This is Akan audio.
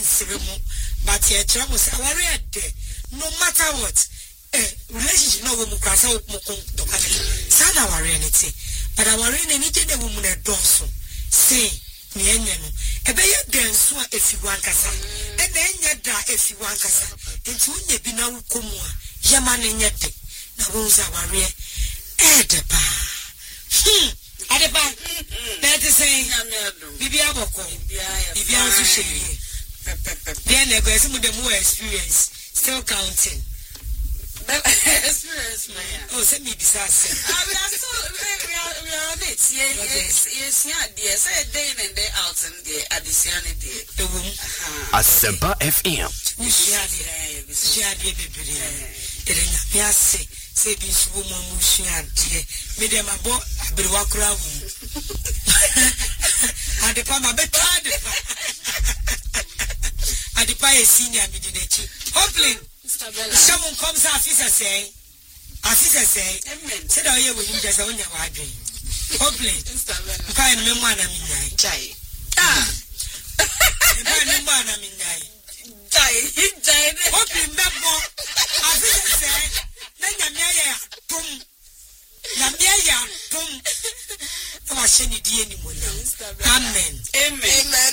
nsiremu but ye try mo say aware de no matter what relationship no wo mu kwasa wo mu kon dokane sa na aware ne ti but aware ne ni je de wo mu na donso say ni enye no ebe ye denso a efiwa nkasa ebe enye da efiwa nkasa enti unye bi na wukomu a yema ne nye de na wo za aware edeba Adeba, that is saying, Bibia Boko, Bibia Sushi. Then there goes some of the more experience, still counting. Experience, man. Oh, send me disaster. We are on it. Yes, dear. Say day in and day out and day at the Siani day. The woman. Asempa FM. Say this woman mushia dear. Me dem abo abrewa kura wu. Adepa ma betade. Adepa e senior me di nechi. Hopefully someone comes afisa say. Afisa say. Amen. Say that you will just onya wa adwen. Hopefully. Kai no me mu ana me nyai. Jai. Kai no mu ana me nyai. Jai. Hopefully mbebo. Afisa say Nyamia tum. Amen. Amen.